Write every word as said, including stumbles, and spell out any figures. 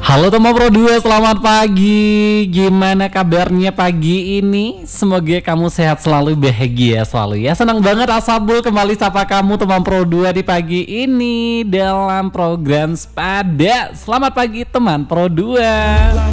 Halo teman Pro dua, selamat pagi. Gimana kabarnya pagi ini? Semoga kamu sehat selalu, bahagia selalu ya. Senang banget Asabul kembali sapa kamu teman Pro dua di pagi ini dalam program Sepada. Selamat pagi teman Pro dua.